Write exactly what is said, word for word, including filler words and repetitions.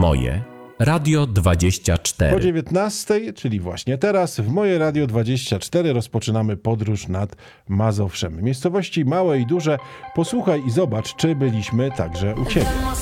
Moje Radio dwadzieścia Po cztery. dziewiętnastej, czyli właśnie teraz, w Moje Radio dwadzieścia cztery rozpoczynamy podróż nad Mazowszem. Miejscowości małe i duże. Posłuchaj i zobacz, czy byliśmy także u Ciebie.